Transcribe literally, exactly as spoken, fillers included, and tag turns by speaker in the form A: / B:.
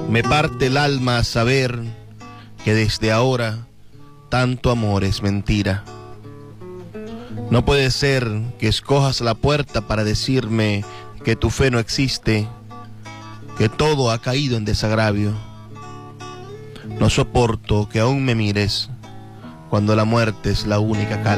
A: Me parte el alma saber que desde ahora tanto amor es mentira. No puede ser que escojas la puerta para decirme que tu fe no existe, que todo ha caído en desagravio. No soporto que aún me mires cuando la muerte es la única calma.